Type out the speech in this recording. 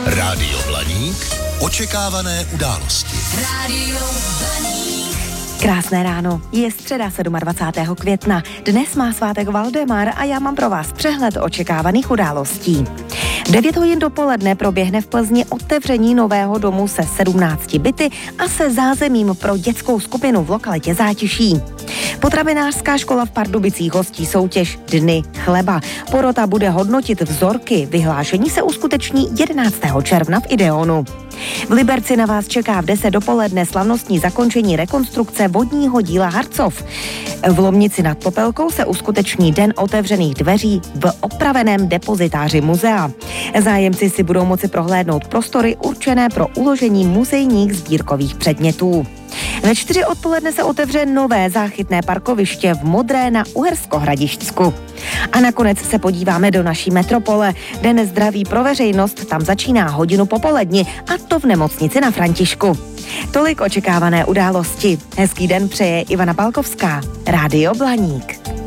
Rádio Blaník. Očekávané události. Rádio Blaník. Krásné ráno, je středa 27. května. Dnes má svátek Valdemar a já mám pro vás přehled očekávaných událostí. V 9 hodin dopoledne proběhne v Plzni otevření nového domu se 17 byty a se zázemím pro dětskou skupinu v lokalitě Zátiší. Potravinářská škola v Pardubicích hostí soutěž Dny chleba. Porota bude hodnotit vzorky. Vyhlášení se uskuteční 11. června v Ideonu. V Liberci na vás čeká v 10 dopoledne slavnostní zakončení rekonstrukce vodního díla Harcov. V Lomnici nad Popelkou se uskuteční den otevřených dveří v opraveném depozitáři muzea. Zájemci si budou moci prohlédnout prostory určené pro uložení muzejních sbírkových předmětů. Ve 4 odpoledne se otevře nové záchytné parkoviště v Modré na Uherskohradišťsku. A nakonec se podíváme do naší metropole. Den zdraví pro veřejnost tam začíná hodinu popoledni, a to v nemocnici na Františku. Tolik očekávané události. Hezký den přeje Ivana Palkovská. Rádio Blaník.